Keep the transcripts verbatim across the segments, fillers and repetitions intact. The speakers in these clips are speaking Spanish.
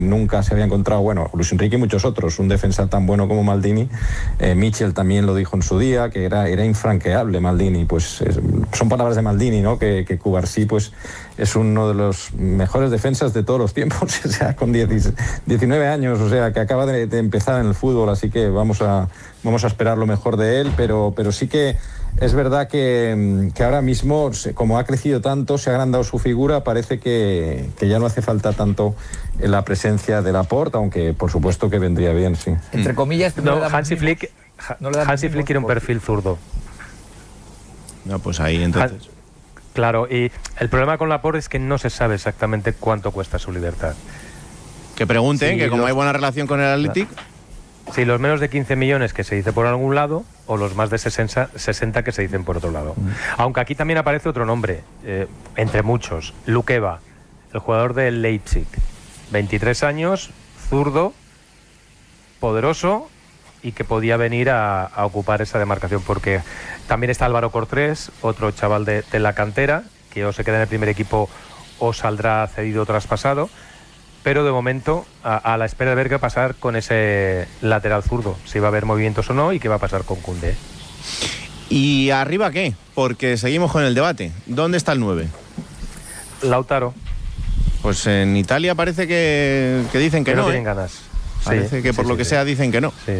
Nunca se había encontrado, bueno, Luis Enrique y muchos otros, un defensa tan bueno como Maldini. eh, Michel también lo dijo en su día, que era, era infranqueable Maldini. Pues es, son palabras de Maldini, ¿no? Que, que Cubarsí pues es uno de los mejores defensas de todos los tiempos, o sea, con diecinueve años, o sea, que acaba de, de empezar en el fútbol, así que vamos a, vamos a esperar lo mejor de él, pero, pero sí que es verdad que, que ahora mismo, como ha crecido tanto, se ha agrandado su figura, parece que, que ya no hace falta tanto la presencia de Laporte, aunque por supuesto que vendría bien, sí. Entre comillas, no, no Hansi Flick, no Hansi Flick quiere un perfil zurdo. No, pues ahí entonces. Han, claro, y el problema con Laporte es que no se sabe exactamente cuánto cuesta su libertad. Que pregunten, sí, que como los, hay buena relación con el Athletic. Sí, los menos de quince millones que se dice por algún lado o los más de sesenta que se dicen por otro lado. Mm. Aunque aquí también aparece otro nombre, eh, entre muchos, Lukeba, el jugador del Leipzig. veintitrés años, zurdo, poderoso y que podía venir a, a ocupar esa demarcación, porque también está Álvaro Cortés, otro chaval de, de la cantera, que o se queda en el primer equipo o saldrá cedido o traspasado. Pero de momento a, a la espera de ver qué va a pasar con ese lateral zurdo, si va a haber movimientos o no y qué va a pasar con Koundé. ¿Y arriba qué? Porque seguimos con el debate. ¿Dónde está el nueve? Lautaro. Pues en Italia parece que, que dicen que, que no, no tienen ¿eh? ganas. Parece sí, que por sí, lo sí, que sí. sea dicen que no. Sí.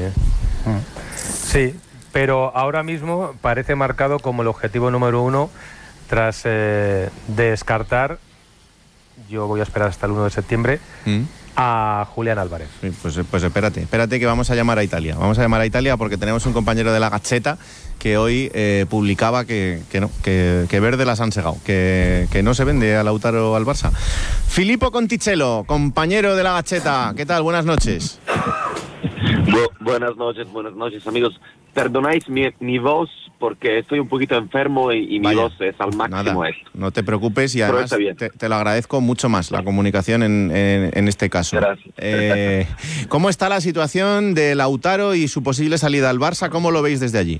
sí, pero ahora mismo parece marcado como el objetivo número uno tras eh, descartar. Yo voy a esperar hasta el uno de septiembre ¿Mm? a Julián Álvarez. Sí, pues, pues espérate, espérate que vamos a llamar a Italia. Vamos a llamar a Italia porque tenemos un compañero de la Gazzetta que hoy eh, publicaba que, que no, que, que Verde las han segado, que, que no se vende a Lautaro al Barça. Filippo Conticello, compañero de la Gazzetta, ¿qué tal? Buenas noches. Bu- buenas noches, buenas noches, amigos. Perdonáis mi, mi voz porque estoy un poquito enfermo y, y mi Vaya, voz es al máximo. Nada, esto. No te preocupes y además te, te lo agradezco mucho más, la comunicación en, en, en este caso. Gracias. Eh, ¿Cómo está la situación de Lautaro y su posible salida al Barça? ¿Cómo lo veis desde allí?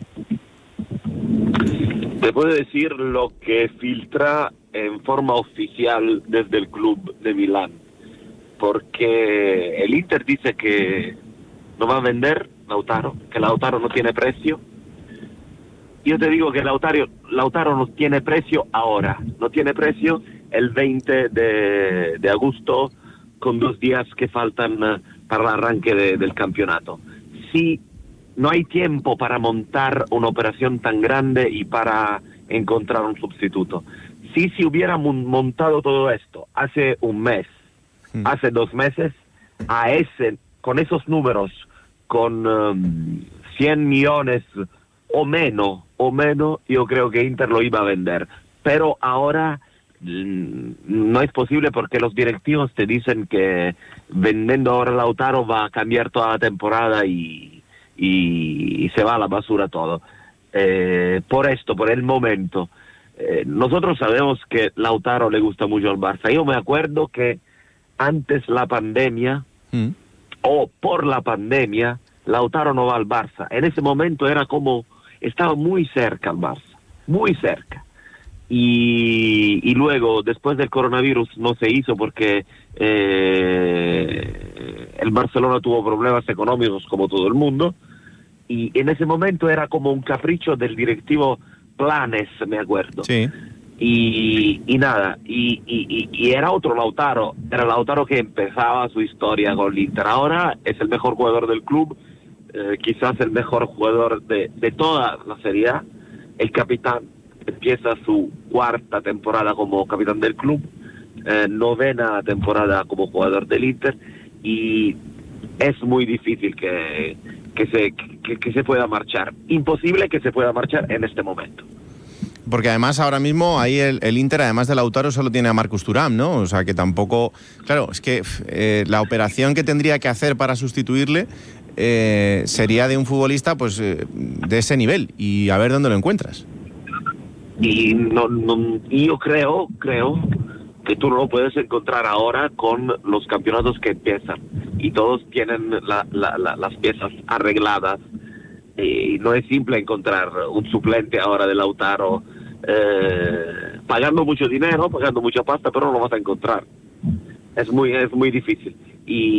Te puedo decir lo que filtra en forma oficial desde el club de Milán, porque el Inter dice que no va a vender Lautaro, que Lautaro no tiene precio. Yo te digo que Lautaro, Lautaro no tiene precio ahora, no tiene precio el veinte de, de agosto, con dos días que faltan para el arranque de, del campeonato. Si no hay tiempo para montar una operación tan grande y para encontrar un sustituto. Si se hubiera montado todo esto hace un mes, hmm. hace dos meses, a ese, con esos números, con um, cien millones o menos, o menos, yo creo que Inter lo iba a vender. Pero ahora mmm, no es posible porque los directivos te dicen que vendiendo ahora Lautaro va a cambiar toda la temporada y, y, y se va a la basura todo. Eh, por esto, por el momento, eh, nosotros sabemos que Lautaro le gusta mucho al Barça. Yo me acuerdo que antes la pandemia, mm. o por la pandemia, Lautaro no va al Barça. En ese momento era como, estaba muy cerca al Barça, muy cerca. Y, y luego, después del coronavirus, no se hizo porque eh, el Barcelona tuvo problemas económicos como todo el mundo. Y en ese momento era como un capricho del directivo Planes, me acuerdo. Sí. Y, y nada, y, y, y era otro Lautaro, era Lautaro que empezaba su historia con el Inter. Ahora es el mejor jugador del club, eh, quizás el mejor jugador de, de toda la Serie A. El capitán empieza su cuarta temporada como capitán del club, eh, novena temporada como jugador del Inter, y es muy difícil que, que, se, que, que se pueda marchar. Imposible que se pueda marchar en este momento. Porque además ahora mismo ahí el, el Inter, además de Lautaro, solo tiene a Marcus Thuram, ¿no? O sea que tampoco... Claro, es que eh, la operación que tendría que hacer para sustituirle eh, sería de un futbolista pues eh, de ese nivel, y a ver dónde lo encuentras. Y no, no, yo creo, creo que tú no lo puedes encontrar ahora con los campeonatos que empiezan y todos tienen la, la, la, las piezas arregladas. Y no es simple encontrar un suplente ahora de Lautaro eh, pagando mucho dinero, pagando mucha pasta, pero no lo vas a encontrar. Es muy, es muy difícil. Y